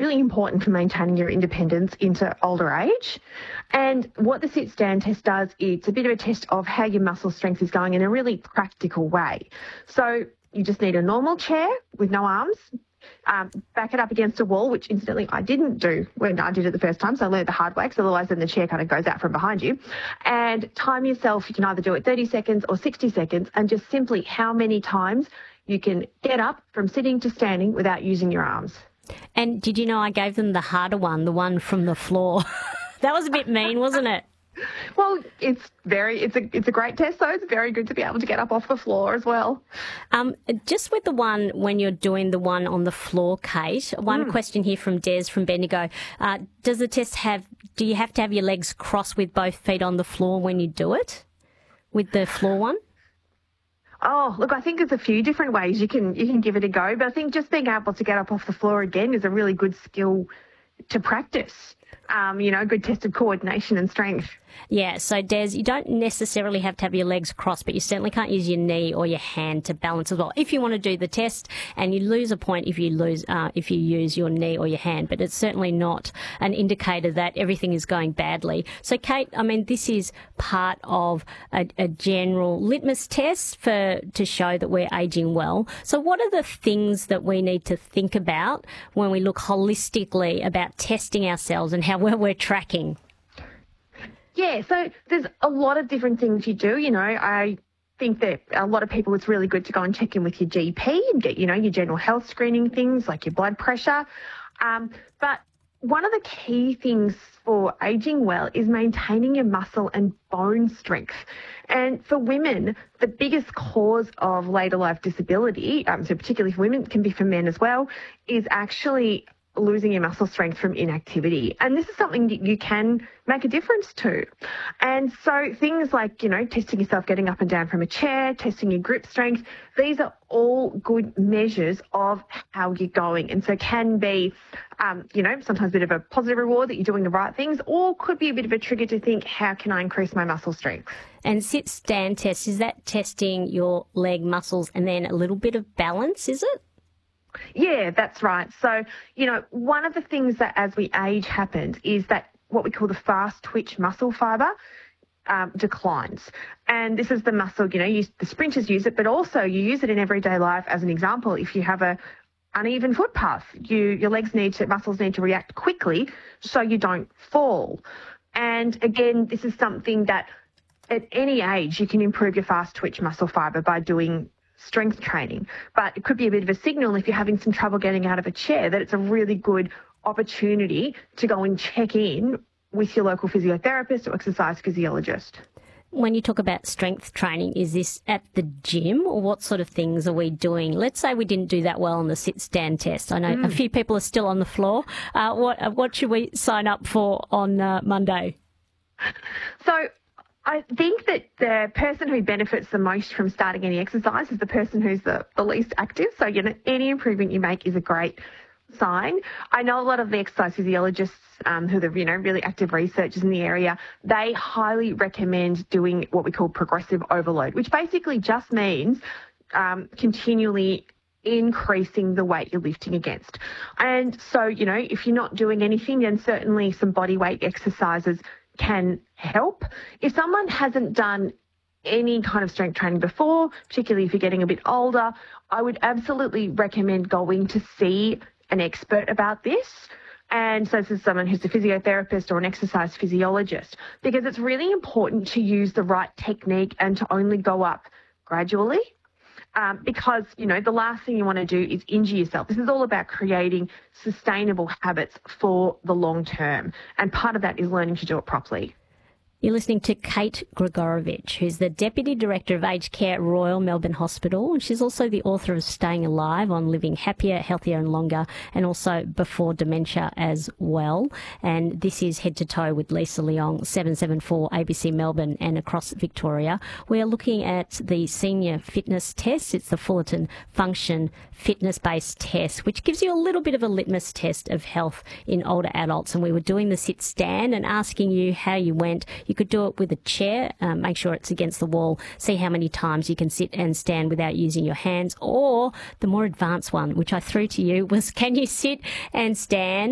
really important for maintaining your independence into older age. And what the sit-stand test does, it's a bit of a test of how your muscle strength is going in a really practical way. So you just need a normal chair with no arms. Back it up against a wall, which incidentally I didn't do when I did it the first time, so I learned the hard way, because otherwise then the chair kind of goes out from behind you. And time yourself. You can either do it 30 seconds or 60 seconds, and just simply how many times you can get up from sitting to standing without using your arms. And did you know I gave them the harder one, the one from the floor? That was a bit mean, wasn't it? Well, it's a great test, though. It's very good to be able to get up off the floor as well. Just with the one, when you're doing the one on the floor, Kate, one question here from Des from Bendigo. Does the test do you have to have your legs crossed with both feet on the floor when you do it, with the floor one? Oh, look, I think there's a few different ways you can give it a go, but I think just being able to get up off the floor again is a really good skill to practice. Good test of coordination and strength. Yeah, so Des, you don't necessarily have to have your legs crossed, but you certainly can't use your knee or your hand to balance as well. If you want to do the test, and you lose a point if you use your knee or your hand, but it's certainly not an indicator that everything is going badly. So Kate, I mean, this is part of a general litmus test to show that we're aging well. So what are the things that we need to think about when we look holistically about testing ourselves and how well we're tracking? Yeah, so there's a lot of different things you do. I think that a lot of people, it's really good to go and check in with your GP and get, your general health screening things like your blood pressure. But one of the key things for aging well is maintaining your muscle and bone strength. And for women, the biggest cause of later life disability, so particularly for women, it can be for men as well, is actually losing your muscle strength from inactivity. And this is something that you can make a difference to. And so things like, testing yourself getting up and down from a chair, testing your grip strength, these are all good measures of how you're going. And so can be, sometimes a bit of a positive reward that you're doing the right things, or could be a bit of a trigger to think, how can I increase my muscle strength? And sit-stand test, is that testing your leg muscles and then a little bit of balance, is it? Yeah, that's right. So, one of the things that as we age happens is that what we call the fast twitch muscle fibre declines. And this is the muscle, the sprinters use it, but also you use it in everyday life. As an example, if you have a uneven footpath, your muscles need to react quickly so you don't fall. And again, this is something that at any age you can improve your fast twitch muscle fibre by doing strength training. But it could be a bit of a signal if you're having some trouble getting out of a chair that it's a really good opportunity to go and check in with your local physiotherapist or exercise physiologist. When you talk about strength training, is this at the gym, or what sort of things are we doing? Let's say we didn't do that well on the sit-stand test. I know a few people are still on the floor. What should we sign up for on Monday? So I think that the person who benefits the most from starting any exercise is the person who's the least active. So, any improvement you make is a great sign. I know a lot of the exercise physiologists who are, really active researchers in the area, they highly recommend doing what we call progressive overload, which basically just means continually increasing the weight you're lifting against. And so, if you're not doing anything, then certainly some body weight exercises can help. If someone hasn't done any kind of strength training before, particularly if you're getting a bit older, I would absolutely recommend going to see an expert about this. And so this is someone who's a physiotherapist or an exercise physiologist, because it's really important to use the right technique and to only go up gradually. Because, the last thing you want to do is injure yourself. This is all about creating sustainable habits for the long term. And part of that is learning to do it properly. You're listening to Kate Gregorovich, who's the Deputy Director of Aged Care at Royal Melbourne Hospital. And she's also the author of Staying Alive on Living Happier, Healthier and Longer, and also Before Dementia as well. And this is Head to Toe with Lisa Leong, 774 ABC Melbourne and across Victoria. We are looking at the senior fitness test. It's the Fullerton Function fitness-based test, which gives you a little bit of a litmus test of health in older adults. And we were doing the sit-stand and asking you how you went. You could do it with a chair, make sure it's against the wall, see how many times you can sit and stand without using your hands, or the more advanced one, which I threw to you, was can you sit and stand